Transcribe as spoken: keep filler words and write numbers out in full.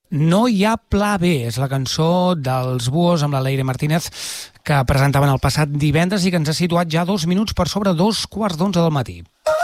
No hi ha pla B, és la cançó dels Búhos amb la Leire Martínez que presentaven el passat divendres i que ens ha situat ja dos minuts per sobre dos quarts d'onze del matí.